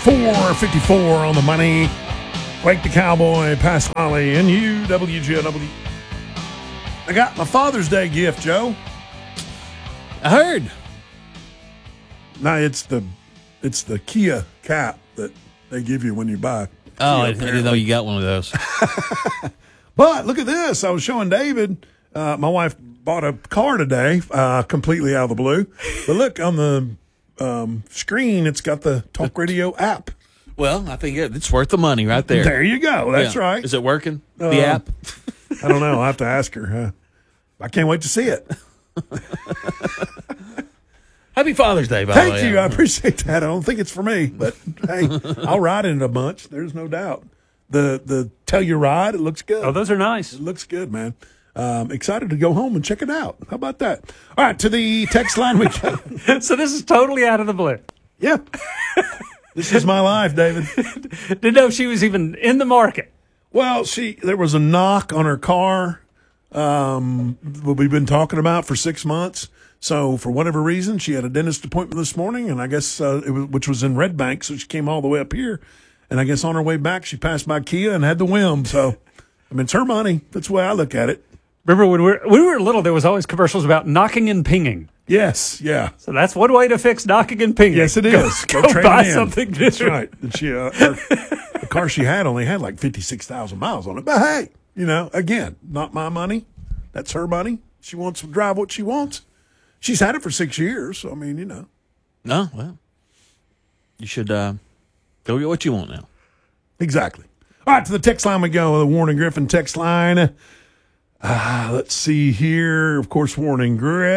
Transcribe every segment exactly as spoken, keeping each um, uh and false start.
four fifty-four on the money. Wake the Cowboy, Pasquale, and you, W G W. I got my Father's Day gift, Joe. I heard. No, it's the it's the Kia cap that they give you when you buy. Oh, Kia, I didn't know you got one of those. But look at this. I was showing David. Uh, my wife bought a car today, uh, completely out of the blue. But look, on the um, screen, it's got the Talk Radio app. Well, I think it, it's worth the money right there. There you go. That's Yeah. right. Is it working, the Uh, app? I don't know. I'll have to ask her. Uh, I can't wait to see it. Happy Father's Day, by the way. Thank you. I appreciate that. I don't think it's for me, but hey, I'll ride in it a bunch. There's no doubt. The the Tell You Ride, it looks good. Oh, those are nice. It looks good, man. Um, excited to go home and check it out. How about that? All right, to the text line we go. So this is totally out of the blue. Yeah. This is my life, David. Didn't know if she was even in the market. Well, she there was a knock on her car. Um, what we've been talking about for six months. So for whatever reason, she had a dentist appointment this morning, and I guess uh, it was, which was in Red Bank, so she came all the way up here. And I guess on her way back, she passed by Kia and had the whim. So, I mean, it's her money. That's the way I look at it. Remember when we were, when we were little, there was always commercials about knocking and pinging. Yes, yeah. So that's one way to fix knocking and pinging. Yes, it is. Go, Go go trade buy it in. something new. That's right. And she, uh, her, the car she had only had like fifty-six thousand miles on it. But hey, you know, again, not my money. That's her money. She wants to drive what she wants. She's had it for six years. So, I mean, you know. No, well, you should uh, go get what you want now. Exactly. All right, to the text line we go. The Warren and Griffin text line. Uh, let's see here. Of course, Warren and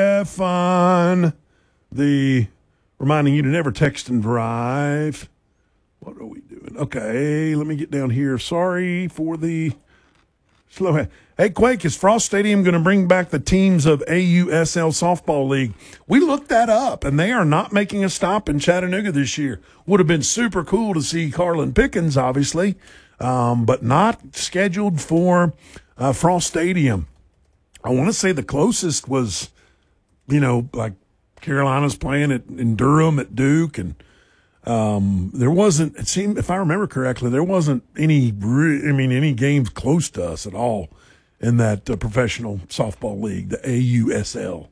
Griffin. The reminding you to never text and drive. What are we doing? Okay, let me get down here. Sorry for the slow head. Hey, Quake, is Frost Stadium going to bring back the teams of A U S L Softball League? We looked that up, and they are not making a stop in Chattanooga this year. Would have been super cool to see Carlin Pickens, obviously, um, but not scheduled for uh, Frost Stadium. I want to say the closest was, you know, like Carolina's playing at, in Durham at Duke, and um, there wasn't, it seemed, if I remember correctly, there wasn't any, I mean, any games close to us at all in that uh, professional softball league, the A U S L.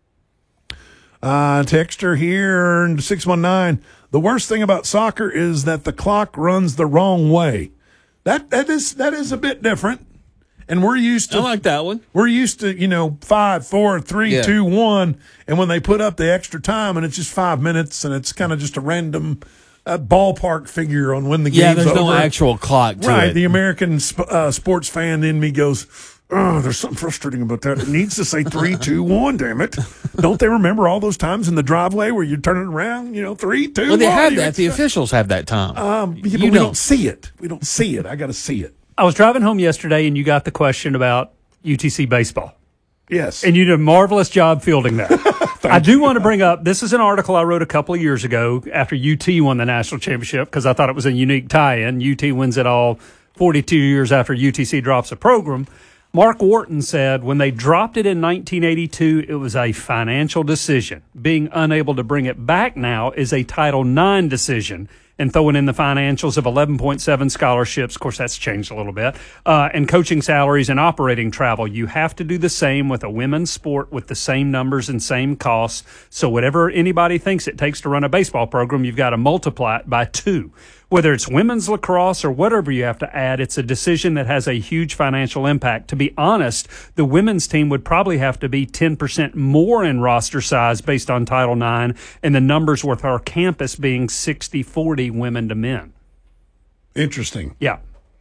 Uh, texter here, six one nine. The worst thing about soccer is that the clock runs the wrong way. That that is that is a bit different. And we're used to I like that one. We're used to, you know, five, four, three, Yeah. two, one. And when they put up the extra time and it's just five minutes and it's kind of just a random uh, ballpark figure on when the Yeah, game's there's over. no actual clock to Right. it. The American sp- uh, sports fan in me goes, oh, there's something frustrating about that. It needs to say three, two, one, damn it. Don't they remember all those times in the driveway where you're turning around, you know, three, two, well, they one, have you that. The extra- officials have that time. Um, yeah, but you we don't. don't see it. We don't see it. I got to see it. I was driving home yesterday, and you got the question about U T C baseball. Yes. And you did a marvelous job fielding that. I do want to bring up, this is an article I wrote a couple of years ago after U T won the national championship because I thought it was a unique tie-in. U T wins it all forty-two years after U T C drops a program. Mark Wharton said when they dropped it in nineteen eighty-two, it was a financial decision. Being unable to bring it back now is a Title nine decision. And throwing in the financials of eleven point seven scholarships, of course, that's changed a little bit, uh, and coaching salaries and operating travel. You have to do the same with a women's sport with the same numbers and same costs. So whatever anybody thinks it takes to run a baseball program, you've got to multiply it by two. Whether it's women's lacrosse or whatever you have to add, it's a decision that has a huge financial impact. To be honest, the women's team would probably have to be ten percent more in roster size based on Title nine, and the numbers with our campus being sixty forty women to men. Interesting. Yeah.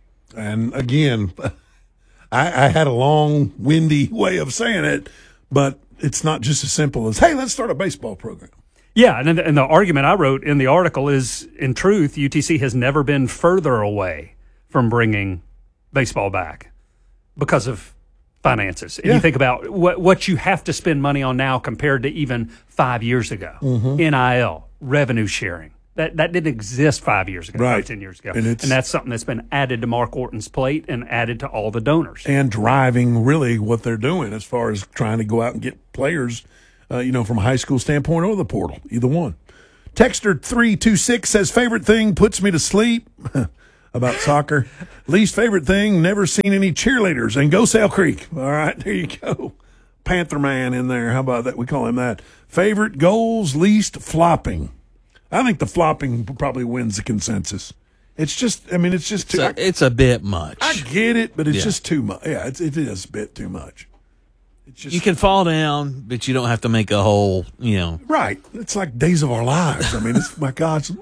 And again, I, I had a long, windy way of saying it, but it's not just as simple as, hey, let's start a baseball program. Yeah, and, and the argument I wrote in the article is, in truth, U T C has never been further away from bringing baseball back because of finances. And Yeah. you think about what what you have to spend money on now compared to even five years ago. Mm-hmm. N I L, revenue sharing. That that didn't exist five years ago, Right. ten years ago. And And, it's- that's something that's been added to Mark Orton's plate and added to all the donors. And driving really what they're doing as far as trying to go out and get players, uh, you know, from a high school standpoint or the portal, either one. Texter three two six says, favorite thing puts me to sleep about soccer. Least favorite thing, never seen any cheerleaders. And go Sale Creek. All right, there you go. Panther Man in there. How about that? We call him that. Favorite goals, least flopping. I think the flopping probably wins the consensus. It's just, I mean, it's just too. So I, it's a bit much. I get it, but it's Yeah. just too much. Yeah, it's, it is a bit too much. It's just You can fall down, but you don't have to make a whole, you know. right. It's like Days of Our Lives. I mean, it's my gosh.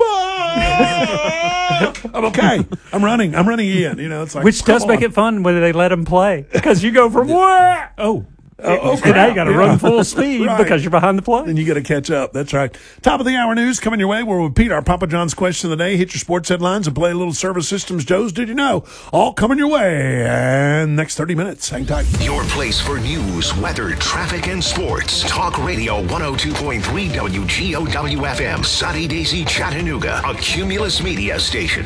I'm okay. I'm running. I'm running in. You know, it's like Which does come make on. it fun when they let them play because you go from what? Oh, oh, and now you got to yeah. run full speed Right. because you're behind the play. And you got to catch up. That's right. Top of the hour news coming your way. We'll repeat our Papa John's question of the day, hit your sports headlines, and play a little Service Systems Joe's Did You Know? All coming your way. And next thirty minutes. Hang tight. Your place for news, weather, traffic, and sports. Talk Radio one oh two point three W G O W F M. Sunny Daisy, Chattanooga. A Cumulus Media station.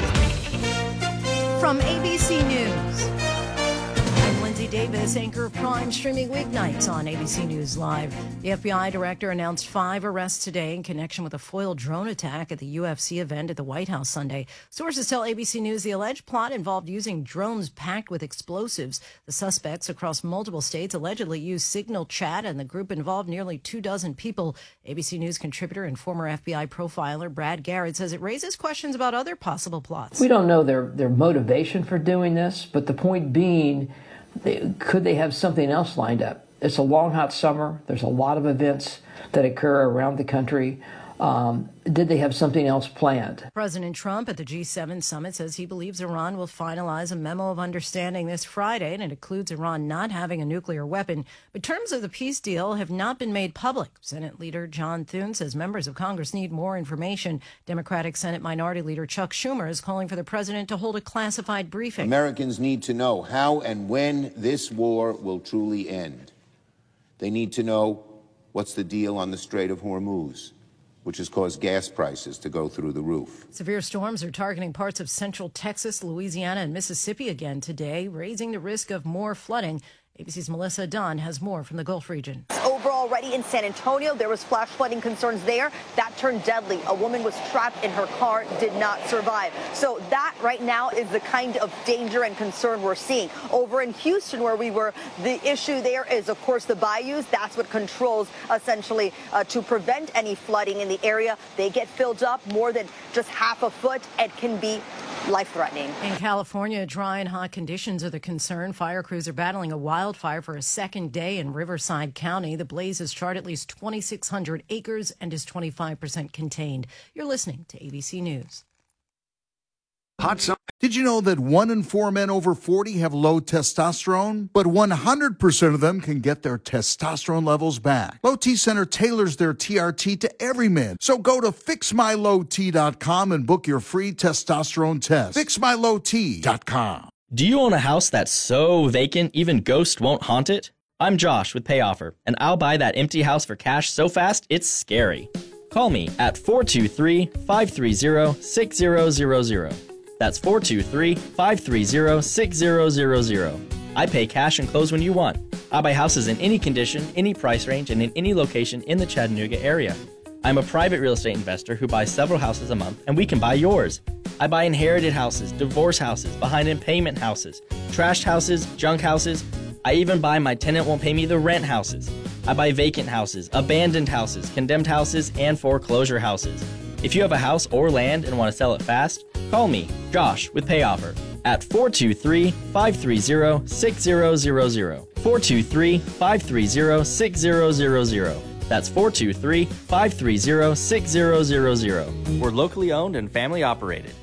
From A B C News, I'm Lindsay Davis, anchor of Prime, streaming weeknights on A B C News Live. The F B I director announced five arrests today in connection with a foiled drone attack at the U F C event at the White House Sunday. Sources tell A B C News the alleged plot involved using drones packed with explosives. The suspects across multiple states allegedly used Signal Chat, and the group involved nearly two dozen people. A B C News contributor and former F B I profiler Brad Garrett says it raises questions about other possible plots. We don't know their, their motivation for doing this, but the point being, they, could they have something else lined up? It's a long, hot summer. There's a lot of events that occur around the country. Um, did they have something else planned? President Trump at the G seven summit says he believes Iran will finalize a memo of understanding this Friday, and it includes Iran not having a nuclear weapon. But terms of the peace deal have not been made public. Senate Leader John Thune says members of Congress need more information. Democratic Senate Minority Leader Chuck Schumer is calling for the president to hold a classified briefing. Americans need to know how and when this war will truly end. They need to know what's the deal on the Strait of Hormuz, which has caused gas prices to go through the roof. Severe storms are targeting parts of central Texas, Louisiana, and Mississippi again today, raising the risk of more flooding. A B C's Melissa Dunn has more from the Gulf region. Over already in San Antonio, there was flash flooding concerns there. That turned deadly. A woman was trapped in her car, did not survive. So that right now is the kind of danger and concern we're seeing. Over in Houston, where we were, the issue there is, of course, the bayous. That's what controls, essentially, uh, to prevent any flooding in the area. They get filled up more than just half a foot. It can be life-threatening. In California, dry and hot conditions are the concern. Fire crews are battling a wildfire for a second day in Riverside County. The blaze has charred at least twenty-six hundred acres and is twenty-five percent contained. You're listening to A B C News. Hot summer. Did you know that one in four men over forty have low testosterone? But one hundred percent of them can get their testosterone levels back. Low T Center tailors their T R T to every man. So go to fix my low t dot com and book your free testosterone test. fix my low t dot com. Do you own a house that's so vacant even ghosts won't haunt it? I'm Josh with PayOffer, and I'll buy that empty house for cash so fast it's scary. Call me at four two three, five three zero, six zero zero zero. That's four two three, five three zero, six zero zero zero. I pay cash and close when you want. I buy houses in any condition, any price range, and in any location in the Chattanooga area. I'm a private real estate investor who buys several houses a month, and we can buy yours. I buy inherited houses, divorce houses, behind in payment houses, trashed houses, junk houses. I even buy my tenant won't pay me the rent houses. I buy vacant houses, abandoned houses, condemned houses, and foreclosure houses. If you have a house or land and want to sell it fast, call me, Josh, with PayOffer at four two three, five three zero, six zero zero zero. four two three, five three zero, six zero zero zero. That's four two three, five three zero, six zero zero zero. We're locally owned and family operated.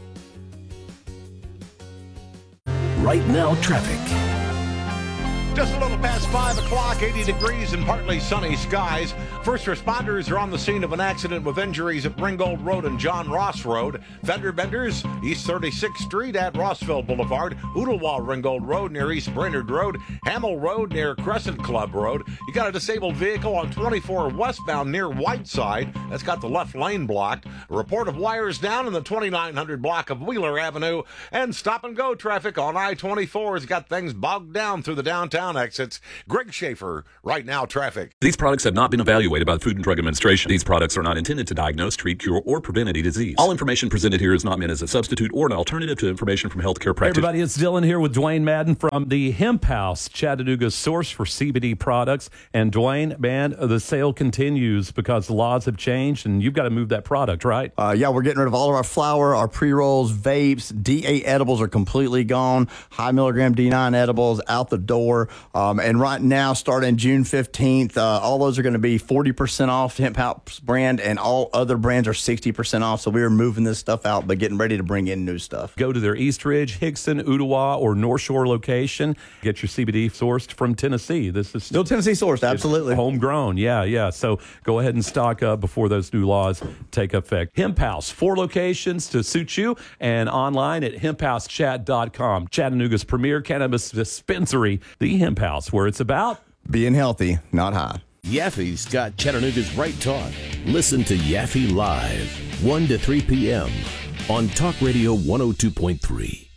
Right now, traffic. Just a little past five o'clock, eighty degrees and partly sunny skies. First responders are on the scene of an accident with injuries at Ringgold Road and John Ross Road. Fender benders, East thirty-sixth Street at Rossville Boulevard, Oodlewa Ringgold Road near East Brainerd Road, Hamill Road near Crescent Club Road. You got a disabled vehicle on twenty-four westbound near Whiteside. That's got the left lane blocked. A report of wires down in the twenty-nine hundred block of Wheeler Avenue. And stop and go traffic on I twenty-four has got things bogged down through the downtown town exits. Greg Schaefer, Right Now Traffic. These products have not been evaluated by the Food and Drug Administration. These products are not intended to diagnose, treat, cure, or prevent any disease. All information presented here is not meant as a substitute or an alternative to information from healthcare Hey practitioners. everybody, it's Dylan here with Dwayne Madden from the Hemp House, Chattanooga's source for C B D products. And Dwayne, man, the sale continues because the laws have changed and you've got to move that product, right? Uh, yeah, we're getting rid of all of our flour, our pre-rolls, vapes, D eight edibles are completely gone. High milligram D nine edibles out the door. Um, and right now, starting June fifteenth, uh, all those are going to be forty percent off Hemp House brand, and all other brands are sixty percent off. So we are moving this stuff out, but getting ready to bring in new stuff. Go to their East Ridge, Hickson, Ottawa, or North Shore location. Get your C B D sourced from Tennessee. This is still Tennessee sourced, absolutely. Homegrown, yeah, yeah. So go ahead and stock up before those new laws take effect. Hemp House, four locations to suit you, and online at hemp house chat dot com. Chattanooga's premier cannabis dispensary, the Hemp House, where it's about being healthy, not high. Yaffe's got Chattanooga's right talk. Listen to Yaffe Live, one to three p.m. on Talk Radio one oh two point three.